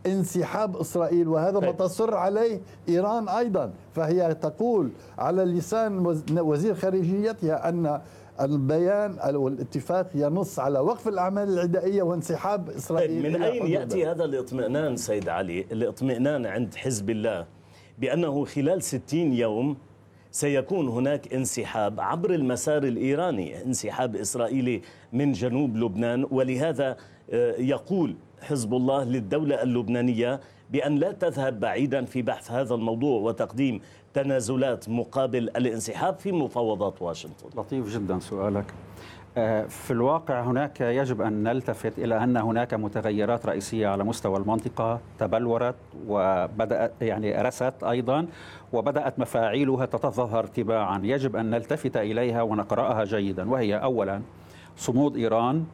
انسحاب إسرائيل، وهذا ما تصر عليه إيران أيضا. فهي تقول على لسان وزير خارجيتها أن البيان أو الاتفاق ينص على وقف الأعمال العدائية وانسحاب إسرائيل. من أين يأتي هذا الاطمئنان سيد علي، الاطمئنان عند حزب الله بأنه خلال 60 يوم سيكون هناك انسحاب عبر المسار الإيراني، انسحاب إسرائيلي من جنوب لبنان؟ ولهذا يقول حزب الله للدولة اللبنانية بأن لا تذهب بعيدا في بحث هذا الموضوع وتقديم تنازلات مقابل الانسحاب في مفاوضات واشنطن. لطيف جدا سؤالك. في الواقع هناك يجب أن نلتفت إلى أن هناك متغيرات رئيسية على مستوى المنطقة تبلورت وبدأت رست أيضا، وبدأت مفاعيلها تتظاهر تباعا يجب أن نلتفت إليها ونقرأها جيدا، وهي أولا صمود إيران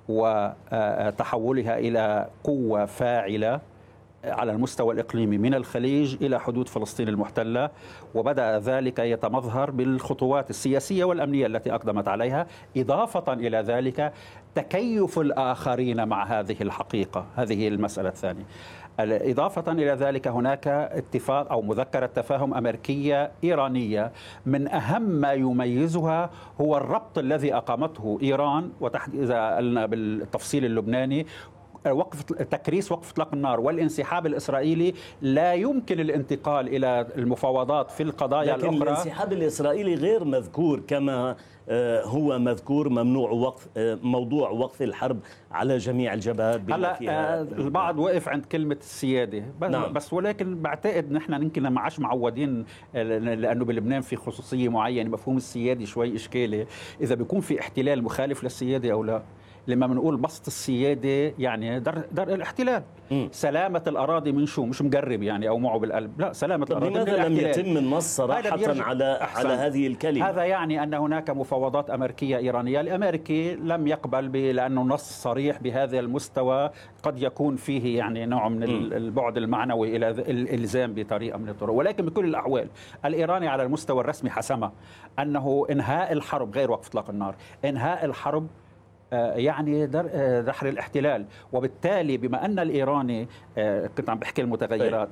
وتحولها إلى قوة فاعلة على المستوى الإقليمي من الخليج إلى حدود فلسطين المحتلة، وبدأ ذلك يتمظهر بالخطوات السياسية والأمنية التي أقدمت عليها، إضافة إلى ذلك تكيف الآخرين مع هذه الحقيقة. هذه المسألة الثانية. إضافة إلى ذلك هناك اتفاق أو مذكرة تفاهم أمريكية إيرانية من أهم ما يميزها هو الربط الذي أقامته إيران، وتحديد إذا قلنا بالتفصيل اللبناني تكريس وقف اطلاق النار والانسحاب الاسرائيلي. لا يمكن الانتقال الى المفاوضات في القضايا لكن الاخرى. الانسحاب الاسرائيلي غير مذكور كما هو مذكور ممنوع وقف موضوع وقف الحرب على جميع الجبهات. هلا البعض وقف عند كلمه السياده نعم. بس ولكن بعتقد نحن يمكن ما عادش معودين، لانه بلبنان في خصوصيه معينه، مفهوم السياده شوي اشكالي اذا بيكون في احتلال مخالف للسياده او لا. لما بنقول بسط السيادة يعني در الاحتلال. سلامة الأراضي من شو؟ مش مقرب يعني أو معه بالقلب، لا، سلامة الأراضي. لماذا لم يتم النص صراحة على هذه الكلمة؟ هذا يعني أن هناك مفاوضات أمريكية إيرانية. الأمريكي لم يقبل لأنه نص صريح بهذا المستوى قد يكون فيه يعني نوع من البعد المعنوي إلى الإلزام بطريقة من الطرق، ولكن بكل الأحوال الإيراني على المستوى الرسمي حسمه أنه إنهاء الحرب غير وقف إطلاق النار، إنهاء الحرب يعني دحر الاحتلال. وبالتالي بما أن الإيراني كنت عم بحكي المتغيرات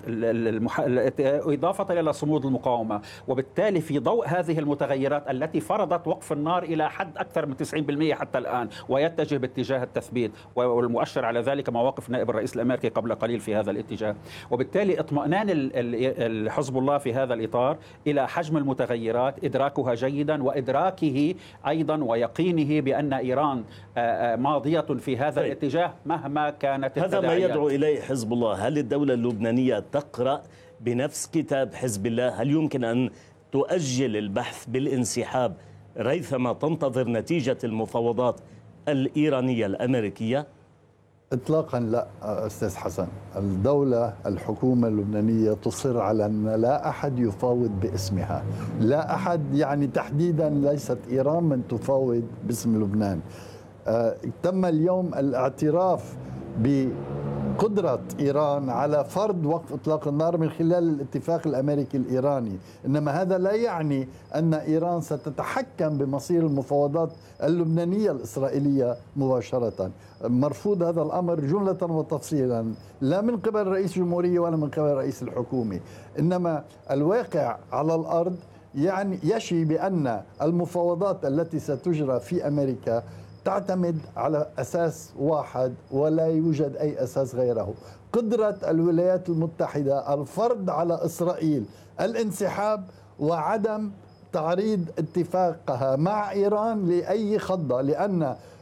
إضافة إلى صمود المقاومة، وبالتالي في ضوء هذه المتغيرات التي فرضت وقف النار إلى حد أكثر من 90% حتى الآن، ويتجه باتجاه التثبيت، والمؤشر على ذلك مواقف نائب الرئيس الأمريكي قبل قليل في هذا الاتجاه. وبالتالي اطمئنان حزب الله في هذا الإطار إلى حجم المتغيرات، إدراكها جيدا، وإدراكه أيضا ويقينه بأن إيران ماضية في هذا الاتجاه مهما كانت التداعيات. هذا ما يدعو إليه حزب الله. هل الدولة اللبنانية تقرأ بنفس كتاب حزب الله؟ هل يمكن أن تؤجل البحث بالانسحاب ريثما تنتظر نتيجة المفاوضات الإيرانية الأمريكية؟ إطلاقا لا أستاذ حسن. الحكومة اللبنانية تصر على أن لا أحد يفاوض باسمها، لا أحد، يعني تحديدا ليست إيران من تفاوض باسم لبنان. تم اليوم الاعتراف بقدرة إيران على فرض وقف إطلاق النار من خلال الاتفاق الأمريكي الإيراني، إنما هذا لا يعني أن إيران ستتحكم بمصير المفاوضات اللبنانية الإسرائيلية مباشرة. مرفوض هذا الأمر جملة وتفصيلا، لا من قبل رئيس الجمهورية ولا من قبل رئيس الحكومة. إنما الواقع على الأرض يعني يشي بأن المفاوضات التي ستجرى في أمريكا تعتمد على أساس واحد ولا يوجد أي أساس غيره: قدرة الولايات المتحدة الفرض على إسرائيل الانسحاب وعدم تعريض اتفاقها مع إيران لأي خضة، لأن